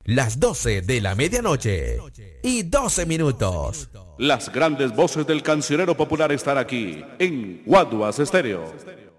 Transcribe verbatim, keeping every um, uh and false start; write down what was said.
Las doce de la medianoche y doce minutos. Las grandes voces del cancionero popular están aquí en Guaduas Estéreo.